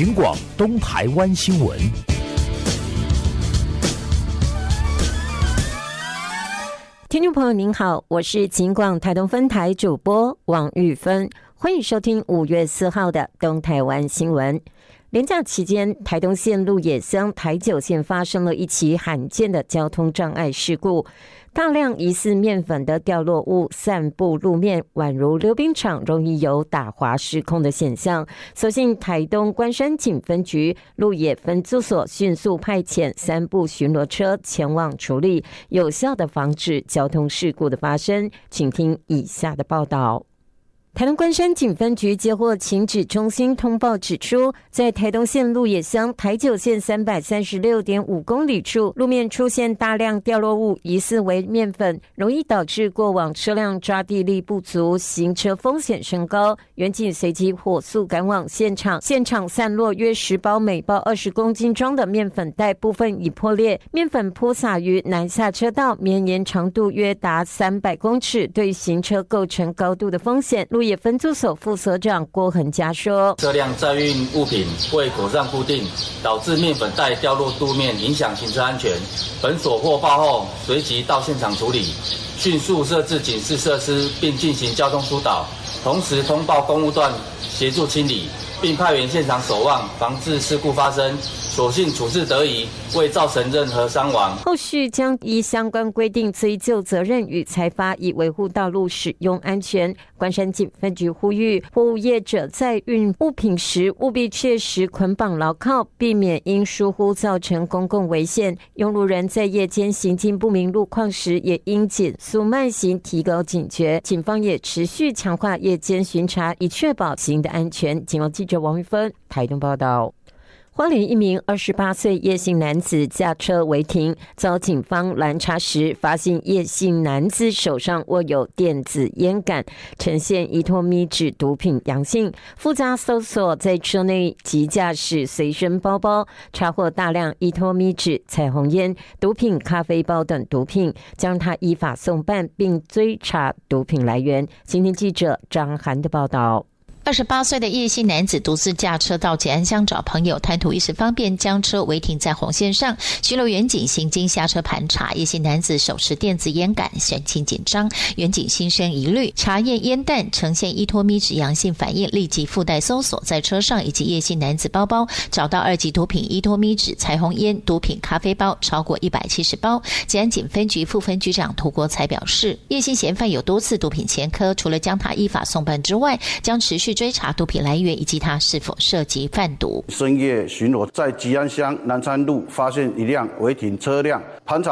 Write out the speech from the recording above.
警广东台湾新闻。 听众朋友您好，我是警广台东分台主播王玉芬，欢迎收听5月4号的东台湾新闻。连假期间，台东县鹿野乡台九线发生了一起罕见的交通障碍事故，大量疑似面粉的掉落物散布路面，宛如溜冰场，容易有打滑失控的现象。所幸台东关山警分局鹿野分驻所迅速派遣3部巡逻车前往处理，有效的防止交通事故的发生。请听以下的报道。台东关山警分局接获情指中心通报指出，在台东县鹿野乡台九线 336.5 公里处，路面出现大量掉落物，疑似为面粉，容易导致过往车辆抓地力不足，行车风险升高。员警随即火速赶往现场，现场散落约10包，每包20公斤装的面粉袋，部分已破裂，面粉铺洒于南下车道，绵延长度约达300公尺，对行车构成高度的风险。鹿野分驻所副所长郭恒嘉说， 车辆载运物品未妥善固定，导致面粉袋掉落路面，影响行车安全。本所获报后随即到现场处理，迅速设置警示设施，并进行交通疏导，同时通报公务段协助清理，并派员现场守望，防治事故发生。所幸处置得宜，未造成任何伤亡。 后续将依相关规定追究责任与裁罚，以维护道路使用安全。关山警分局呼吁货物业者在运物品时，务必切实捆绑牢靠，避免因疏忽造成公共危险。用路人在夜间行经不明路况时，也应减速慢行，提高警觉。警方也持续强化夜间巡查，以确保行的安全。警方记者王玉芬台东报道。花莲一名28岁叶姓男子驾车违停，遭警方拦查时，发现叶姓男子手上握有电子烟杆，呈现依托咪酯毒品阳性。复杂搜索在车内及驾驶随身包包，查获大量依托咪酯、彩虹烟、毒品咖啡包等毒品，将他依法送办，并追查毒品来源。今天记者张涵的报道。 28岁的叶姓男子独自驾车到吉安乡找朋友，贪图一时方便，将车违停在红线上。巡逻员警行经下车盘查，叶姓男子手持电子烟杆，神情紧张。员警心生疑虑，查验烟弹呈现依托咪酯阳性反应，立即附带搜索，在车上以及叶姓男子包包找到2级毒品依托咪酯、彩虹烟、毒品咖啡包超过170包。吉安警分局副分局长涂国才表示，叶姓嫌犯有多次毒品前科，除了将他依法送办之外，将持续追查毒品来源以及他是否涉及贩毒。 深夜巡逻，在吉安乡南昌路发现一辆违停车辆，盘查